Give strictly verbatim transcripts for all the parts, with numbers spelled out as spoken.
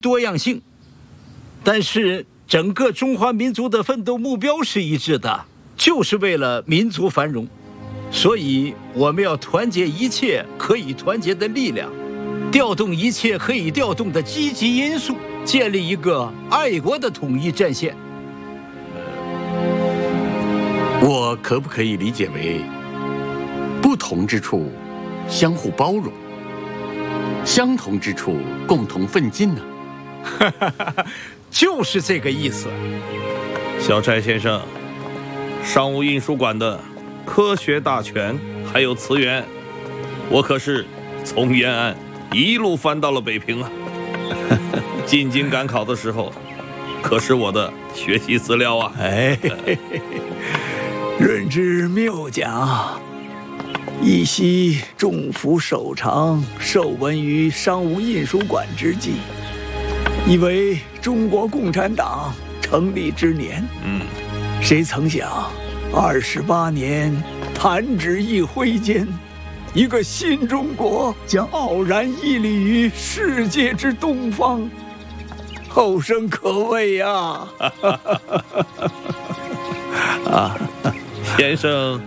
多样性，但是整个中华民族的奋斗目标是一致的，就是为了民族繁荣。所以我们要团结一切可以团结的力量，调动一切可以调动的积极因素，建立一个爱国的统一战线。 我可不可以理解为，不同之处相互包容，相同之处共同奋进呢？ 就是这个意思。 小寨先生，商务印书馆的科学大全还有词源，我可是从延安一路翻到了北平啊。进京赶考的时候，可是我的学习资料啊。 哎，润之谬讲，一夕重服首长，受闻于商务印书馆之际，以为中国共产党成立之年。 嗯， 谁曾想，二十八年弹指一挥间，一个新中国将傲然屹立于世界之东方，后生可畏啊！ 啊，先生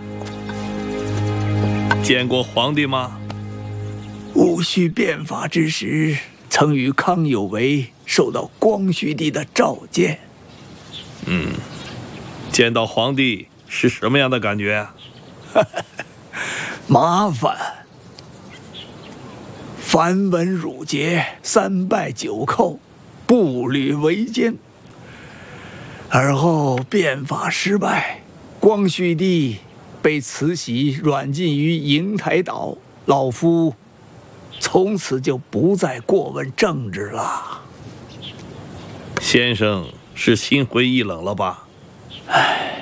见过皇帝吗？ 戊戌变法之时，曾与康有为受到光绪帝的召见。 嗯，见到皇帝是什么样的感觉？ 麻烦，繁文缛节，三拜九叩，步履维艰。而后变法失败，光绪帝被慈禧软禁于瀛台岛，老夫从此就不再过问政治了。 先生是心灰意冷了吧？ 唉，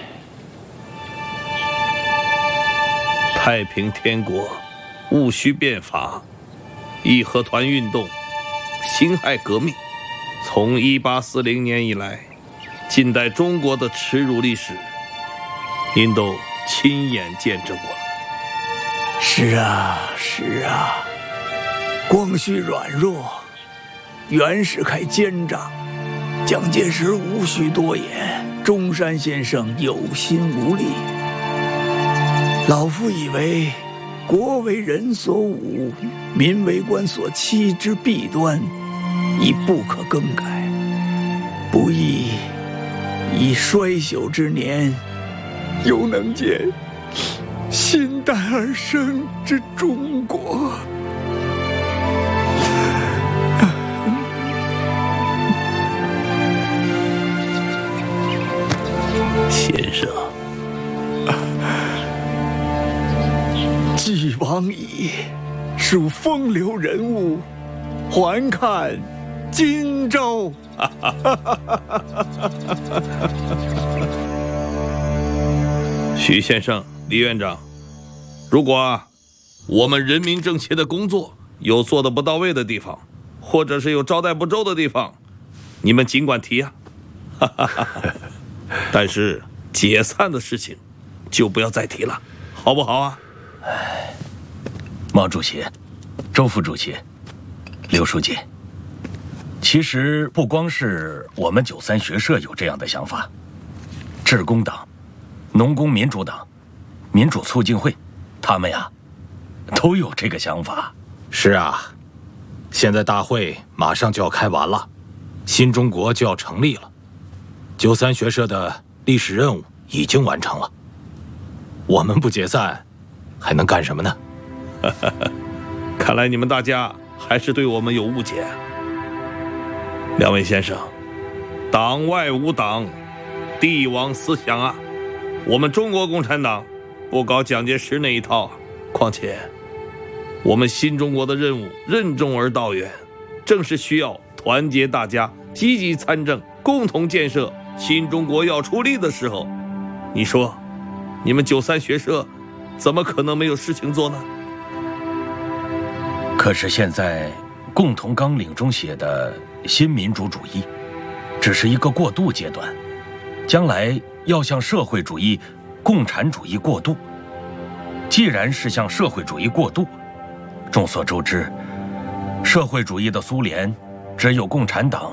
太平天国、戊戌变法、义和团运动、辛亥革命，从一八四零年以来，近代中国的耻辱历史，您都亲眼见证过了。 是啊，是啊，光绪软弱，袁世凯奸诈，蒋介石无需多言，中山先生有心无力。老夫以为，国为人所侮，民为官所欺之弊端，已不可更改，不宜以衰朽之年，犹能见新诞而生之中国。 先生， 既往矣，属风流人物，还看今朝。 许先生、李院长，如果啊，我们人民政协的工作有做得不到位的地方，或者是有招待不周的地方，你们尽管提啊。但是解散的事情就不要再提了，好不好啊？ 毛主席、周副主席、刘书记，其实不光是我们九三学社有这样的想法，致公党、农工民主党、民主促进会，他们呀都有这个想法。 是啊，现在大会马上就要开完了，新中国就要成立了，九三学社的历史任务已经完成了，我们不解散还能干什么呢？ 看来你们大家还是对我们有误解。两位先生，党外无党，帝王思想啊，我们中国共产党不搞蒋介石那一套，况且我们新中国的任务任重而道远，正是需要团结大家，积极参政，共同建设新中国要出力的时候，你说你们九三学社怎么可能没有事情做呢？ 可是现在共同纲领中写的新民主主义只是一个过渡阶段，将来要向社会主义、共产主义过渡。既然是向社会主义过渡，众所周知，社会主义的苏联只有共产党